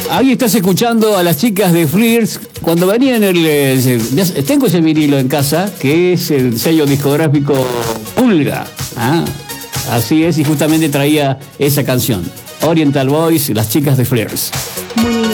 Ahí estás escuchando a las chicas de Flirs cuando venían tengo ese vinilo en casa, que es el sello discográfico Pulga. Así es, y justamente traía esa canción. Oriental Boys, las chicas de Flirs.